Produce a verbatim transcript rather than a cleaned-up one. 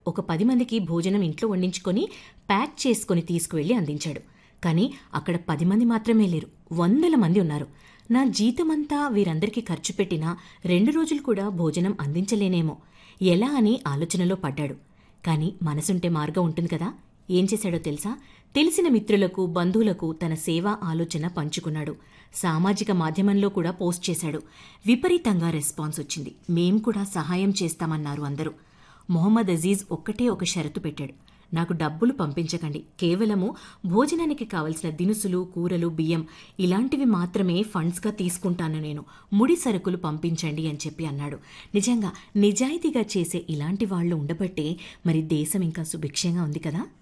ఒక పది మందికి భోజనం ఇంట్లో వండించుకొని ప్యాక్ చేసుకుని తీసుకువెళ్లి అందించాడు. కానీ అక్కడ పది మంది మాత్రమే లేరు, వందల మంది ఉన్నారు. నా జీతమంతా వీరందరికీ ఖర్చు పెట్టినా రెండు రోజులు కూడా భోజనం అందించలేనేమో ఎలా అని ఆలోచనలో పడ్డాడు. కాని మనసుంటే మార్గం ఉంటుంది కదా. ఏం చేశాడో తెలుసా? తెలిసిన మిత్రులకు, బంధువులకు తన సేవా ఆలోచన పంచుకున్నాడు. సామాజిక మాధ్యమంలో కూడా పోస్ట్ చేశాడు. విపరీతంగా రెస్పాన్స్ వచ్చింది. మేం కూడా సహాయం చేస్తామన్నారు అందరూ. మొహమ్మద్ అజీజ్ ఒక్కటే ఒక షరతు పెట్టాడు. నాకు డబ్బులు పంపించకండి, కేవలము భోజనానికి కావలసిన దినుసులు, కూరలు, బియ్యం ఇలాంటివి మాత్రమే ఫండ్స్గా తీసుకుంటాను నేను, ముడి సరుకులు పంపించండి అని చెప్పి అన్నాడు. నిజంగా నిజాయితీగా చేసే ఇలాంటి వాళ్లు ఉండబట్టే మరి దేశం ఇంకా సుభిక్షంగా ఉంది కదా.